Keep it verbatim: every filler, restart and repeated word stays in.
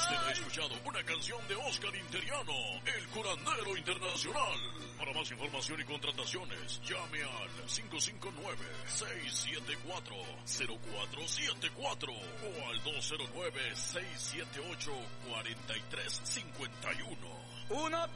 Usted ha escuchado una canción de Oscar Interiano, el curandero internacional. Para más información y contrataciones, llame al cinco cinco nueve, seis siete cuatro, cero cuatro siete cuatro o al dos cero nueve, seis siete ocho, cuatro tres cinco uno. Una